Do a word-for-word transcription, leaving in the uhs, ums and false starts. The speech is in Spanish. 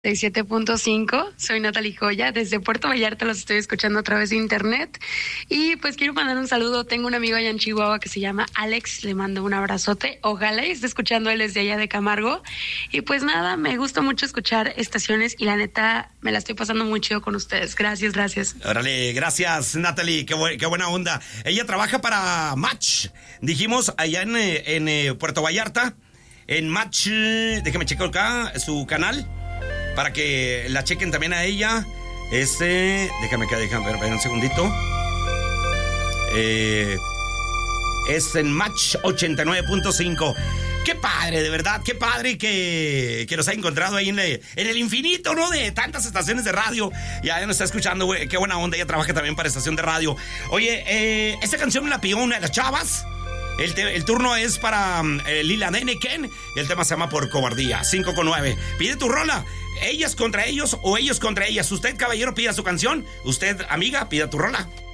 siete punto cinco, soy Natalie Joya, desde Puerto Vallarta los estoy escuchando a través de internet y pues quiero mandar un saludo. Tengo un amigo allá en Chihuahua que se llama Alex, le mando un abrazote, ojalá y esté escuchando, él es de allá de Camargo. Y pues nada, me gusta mucho escuchar estaciones y la neta me la estoy pasando muy chido con ustedes. Gracias, gracias. Órale, gracias Natalie, qué, bu- qué buena onda. Ella trabaja para Match, dijimos, allá en, en, en Puerto Vallarta, en Match, déjame checar acá su canal para que la chequen también a ella. Este, déjame que déjame ver un segundito. Eh, es en Match ochenta y nueve punto cinco. Qué padre, de verdad, qué padre que, que nos ha encontrado ahí en, le, en el infinito, ¿no? De tantas estaciones de radio. Ya nos está escuchando, güey, qué buena onda. Ella trabaja también para estación de radio. Oye, eh, esta canción me la pidió una de las chavas. El, te, el turno es para eh, Lila Deneken y el tema se llama Por Cobardía. Cinco con nueve. Pide tu rola. Ellas contra ellos o ellos contra ellas. Usted, caballero, pida su canción. Usted, amiga, pida tu rola.